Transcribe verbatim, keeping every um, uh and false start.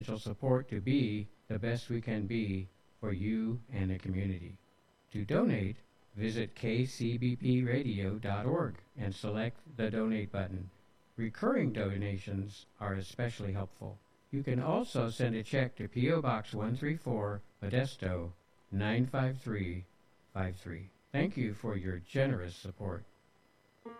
support to be the best we can be for you and the community. To donate, visit k c b p radio dot org and select the donate button. Recurring donations are especially helpful. You can also send a check to P O. Box one three four, Modesto, nine five three five three. Thank you for your generous support.